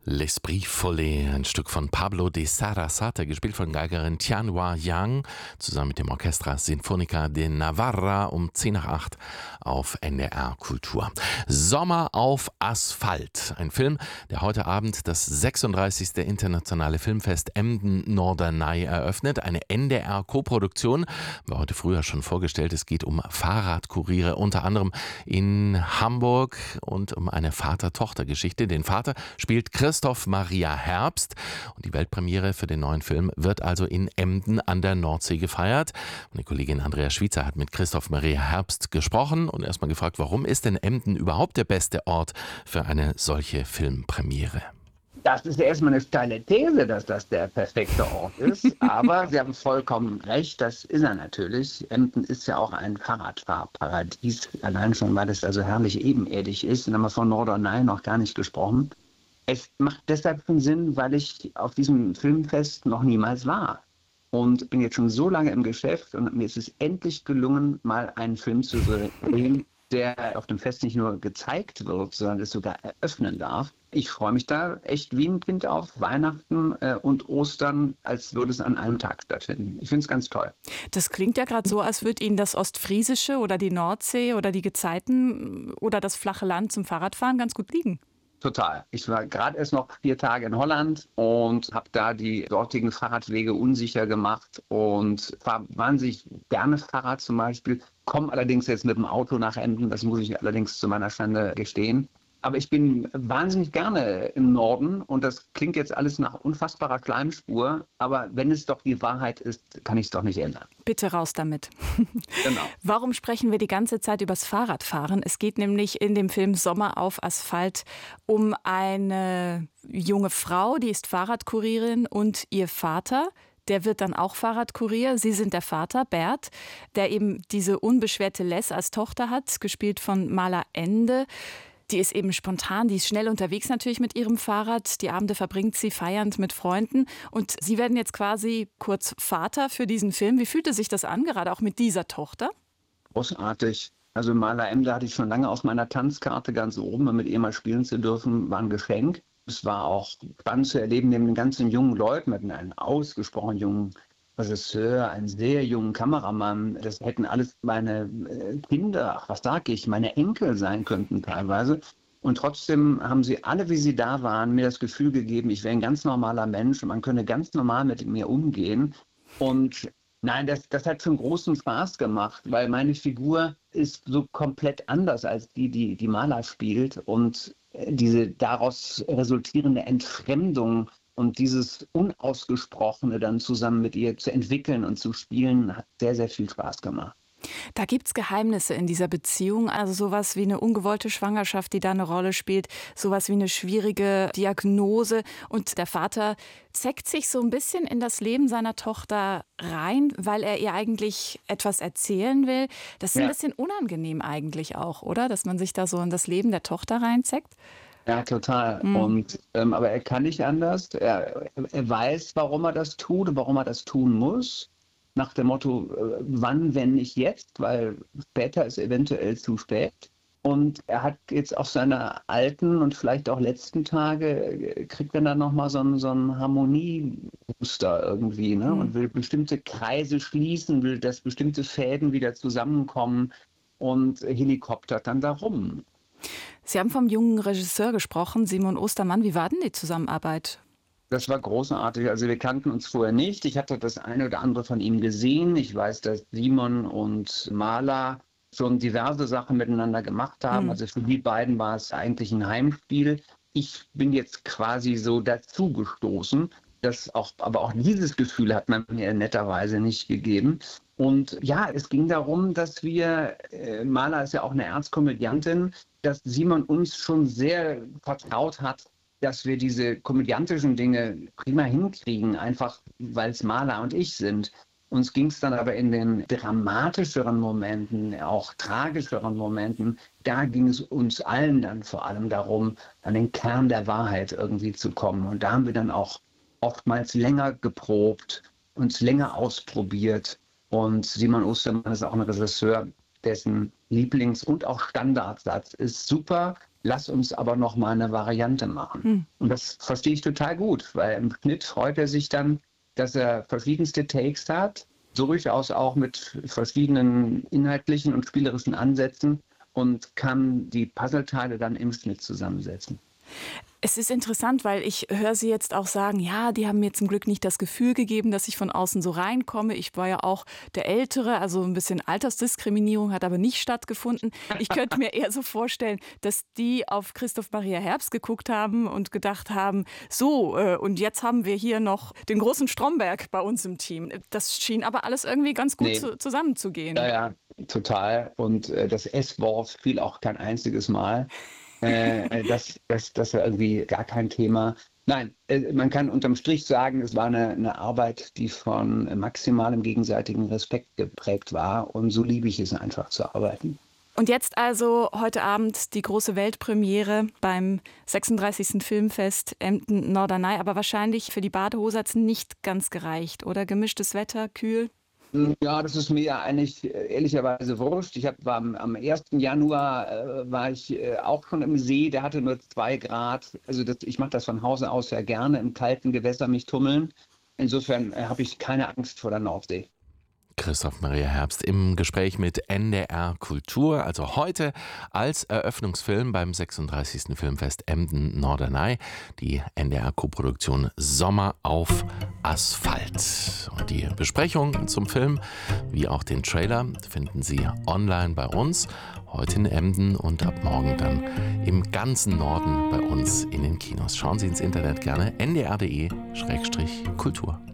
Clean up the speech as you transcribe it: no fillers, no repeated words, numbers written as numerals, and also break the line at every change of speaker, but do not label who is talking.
L'Esprit Follet, ein Stück von Pablo de Sarasate, gespielt von Geigerin Tianhua Yang, zusammen mit dem Orchestra Sinfónica de Navarra um 10 nach 8 auf NDR Kultur. Sommer auf Asphalt, ein Film, der heute Abend das 36. Internationale Filmfest Emden-Norderney eröffnet. Eine NDR-Koproduktion, war heute früher schon vorgestellt. Es geht um Fahrradkuriere, unter anderem in Hamburg und um eine Vater-Tochter-Geschichte. Den Vater spielt Christoph Maria Herbst und die Weltpremiere für den neuen Film wird also in Emden an der Nordsee gefeiert. Meine Kollegin Andrea Schwitzer hat mit Christoph Maria Herbst gesprochen und erstmal gefragt, warum ist denn Emden überhaupt der beste Ort für eine solche Filmpremiere?
Das ist ja erstmal eine steile These, dass das der perfekte Ort ist. Aber Sie haben vollkommen recht, das ist er natürlich. Emden ist ja auch ein Fahrradfahrparadies. Allein schon, weil es also herrlich ebenerdig ist. Und haben wir von Norderney noch gar nicht gesprochen. Es macht deshalb schon Sinn, weil ich auf diesem Filmfest noch niemals war. Und bin jetzt schon so lange im Geschäft und mir ist es endlich gelungen, mal einen Film zu sehen, der auf dem Fest nicht nur gezeigt wird, sondern es sogar eröffnen darf. Ich freue mich da echt wie ein Kind auf Weihnachten und Ostern, als würde es an einem Tag stattfinden. Ich finde es ganz toll.
Das klingt ja gerade so, als würde Ihnen das Ostfriesische oder die Nordsee oder die Gezeiten oder das flache Land zum Fahrradfahren ganz gut liegen.
Total. Ich war gerade erst noch 4 Tage in Holland und habe da die dortigen Fahrradwege unsicher gemacht und fahre wahnsinnig gerne Fahrrad zum Beispiel, komme allerdings jetzt mit dem Auto nach Emden, das muss ich allerdings zu meiner Schande gestehen. Aber ich bin wahnsinnig gerne im Norden und das klingt jetzt alles nach unfassbarer Kleinspur, aber wenn es doch die Wahrheit ist, kann ich es doch nicht ändern.
Bitte raus damit.
Genau.
Warum sprechen wir die ganze Zeit übers Fahrradfahren? Es geht nämlich in dem Film Sommer auf Asphalt um eine junge Frau, die ist Fahrradkurierin und ihr Vater. Der wird dann auch Fahrradkurier. Sie sind der Vater, Bert, der eben diese unbeschwerte Les als Tochter hat, gespielt von Mala Ende. Die ist eben spontan, die ist schnell unterwegs natürlich mit ihrem Fahrrad. Die Abende verbringt sie feiernd mit Freunden. Und Sie werden jetzt quasi kurz Vater für diesen Film. Wie fühlte sich das an, gerade auch mit dieser Tochter?
Großartig. Also Mala Emde hatte ich schon lange auf meiner Tanzkarte ganz oben. Und mit ihr mal spielen zu dürfen, war ein Geschenk. Es war auch spannend zu erleben, neben den ganzen jungen Leuten, mit einem ausgesprochen jungen Regisseur, einen sehr jungen Kameramann. Das hätten alles meine Kinder, ach, was sag ich, meine Enkel sein könnten teilweise. Und trotzdem haben sie alle, wie sie da waren, mir das Gefühl gegeben, ich wäre ein ganz normaler Mensch und man könne ganz normal mit mir umgehen. Und nein, das hat schon großen Spaß gemacht, weil meine Figur ist so komplett anders als die Maler spielt. Und diese daraus resultierende Entfremdung und dieses Unausgesprochene dann zusammen mit ihr zu entwickeln und zu spielen, hat sehr, sehr viel Spaß gemacht.
Da gibt es Geheimnisse in dieser Beziehung, also sowas wie eine ungewollte Schwangerschaft, die da eine Rolle spielt, sowas wie eine schwierige Diagnose. Und der Vater zeckt sich so ein bisschen in das Leben seiner Tochter rein, weil er ihr eigentlich etwas erzählen will. Das ist ein bisschen unangenehm eigentlich auch, oder? Dass man sich da so in das Leben der Tochter reinzeckt.
Ja, total. Und, aber er kann nicht anders. Er weiß, warum er das tut und warum er das tun muss. Nach dem Motto, wann, wenn nicht jetzt, weil später ist eventuell zu spät. Und er hat jetzt auf seine alten und vielleicht auch letzten Tage, kriegt er dann nochmal so einen Harmoniebooster irgendwie, ne? Und will bestimmte Kreise schließen, will, dass bestimmte Fäden wieder zusammenkommen und helikoptert dann darum.
Sie haben vom jungen Regisseur gesprochen, Simon Ostermann. Wie war denn die Zusammenarbeit?
Das war großartig. Also wir kannten uns vorher nicht. Ich hatte das eine oder andere von ihm gesehen. Ich weiß, dass Simon und Mala schon diverse Sachen miteinander gemacht haben. Also für die beiden war es eigentlich ein Heimspiel. Ich bin jetzt quasi so dazugestoßen. Aber auch dieses Gefühl hat man mir netterweise nicht gegeben. Und ja, es ging darum, dass Mala ist ja auch eine Erzkomödiantin, dass Simon uns schon sehr vertraut hat, dass wir diese komödiantischen Dinge prima hinkriegen, einfach weil es Mala und ich sind. Uns ging es dann aber in den dramatischeren Momenten, auch tragischeren Momenten, da ging es uns allen dann vor allem darum, an den Kern der Wahrheit irgendwie zu kommen. Und da haben wir dann auch oftmals länger geprobt, uns länger ausprobiert. Und Simon Ostermann ist auch ein Regisseur, dessen Lieblings- und auch Standardsatz ist super. lass uns aber noch mal eine Variante machen. Und das verstehe ich total gut, weil im Schnitt freut er sich dann, dass er verschiedenste Takes hat, durchaus auch mit verschiedenen inhaltlichen und spielerischen Ansätzen und kann die Puzzleteile dann im Schnitt zusammensetzen.
Es ist interessant, weil ich höre Sie jetzt auch sagen, ja, die haben mir zum Glück nicht das Gefühl gegeben, dass ich von außen so reinkomme. Ich war ja auch der Ältere, also ein bisschen Altersdiskriminierung hat aber nicht stattgefunden. Ich könnte mir eher so vorstellen, dass die auf Christoph Maria Herbst geguckt haben und gedacht haben, so, und jetzt haben wir hier noch den großen Stromberg bei uns im Team. Das schien aber alles irgendwie ganz gut zusammenzugehen.
Ja, total. Und das S-Wort fiel auch kein einziges Mal. Das war irgendwie gar kein Thema. Nein, man kann unterm Strich sagen, es war eine Arbeit, die von maximalem gegenseitigen Respekt geprägt war. Und so liebe ich es einfach zu arbeiten.
Und jetzt also heute Abend die große Weltpremiere beim 36. Filmfest Emden-Norderney. Aber wahrscheinlich für die Badehose hat es nicht ganz gereicht, oder? Gemischtes Wetter, kühl?
Ja, das ist mir ja eigentlich ehrlicherweise wurscht. War am 1. Januar war ich auch schon im See, der hatte nur 2 Grad. Also ich mache das von Hause aus ja gerne, im kalten Gewässer mich tummeln. Insofern habe ich keine Angst vor der Nordsee.
Christoph Maria Herbst im Gespräch mit NDR Kultur, also heute als Eröffnungsfilm beim 36. Filmfest Emden-Norderney, die NDR-Koproduktion Sommer auf Asphalt. Und die Besprechung zum Film, wie auch den Trailer, finden Sie online bei uns, heute in Emden und ab morgen dann im ganzen Norden bei uns in den Kinos. Schauen Sie ins Internet gerne ndr.de/kultur.